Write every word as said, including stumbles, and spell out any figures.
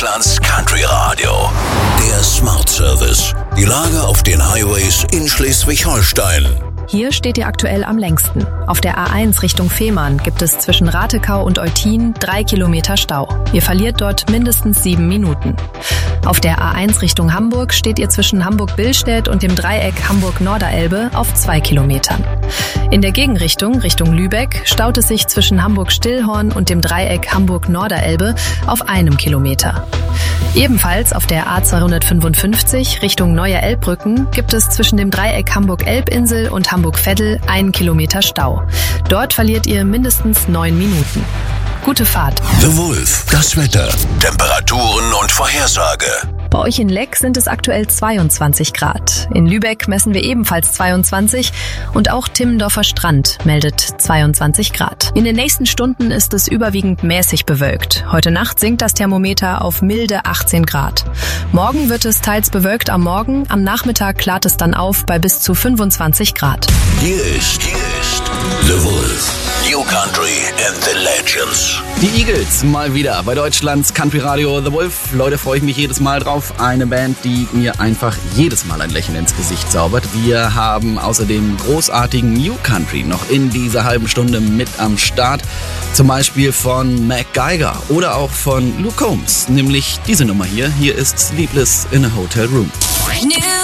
Deutschlands Country Radio. Der Smart Service. Die Lage auf den Highways in Schleswig-Holstein. Hier steht ihr aktuell am längsten. Auf der A eins Richtung Fehmarn gibt es zwischen Ratekau und Eutin drei Kilometer Stau. Ihr verliert dort mindestens sieben Minuten. Auf der A eins Richtung Hamburg steht ihr zwischen Hamburg-Billstedt und dem Dreieck Hamburg-Norderelbe auf zwei Kilometern. In der Gegenrichtung, Richtung Lübeck, staut es sich zwischen Hamburg-Stillhorn und dem Dreieck Hamburg-Norderelbe auf einem Kilometer. Ebenfalls auf der A zweihundertfünfundfünfzig Richtung Neue Elbbrücken gibt es zwischen dem Dreieck Hamburg-Elbinsel und Hamburg-Veddel einen Kilometer Stau. Dort verliert ihr mindestens neun Minuten. Gute Fahrt. The Wolf, das Wetter, Temperaturen und Vorhersage. Bei euch in Leck sind es aktuell zweiundzwanzig Grad. In Lübeck messen wir ebenfalls zweiundzwanzig und auch Timmendorfer Strand meldet zweiundzwanzig Grad. In den nächsten Stunden ist es überwiegend mäßig bewölkt. Heute Nacht sinkt das Thermometer auf milde achtzehn Grad. Morgen wird es teils bewölkt am Morgen, am Nachmittag klart es dann auf bei bis zu fünfundzwanzig Grad. Hier ist, hier ist The Wolf. New Country and the Legends. Die Eagles mal wieder bei Deutschlands Country Radio The Wolf. Leute, freue ich mich jedes Mal drauf. Eine Band, die mir einfach jedes Mal ein Lächeln ins Gesicht zaubert. Wir haben außerdem großartigen New Country noch in dieser halben Stunde mit am Start. Zum Beispiel von Mac Geiger oder auch von Luke Combs. Nämlich diese Nummer hier. Hier ist Sleepless in a Hotel Room. New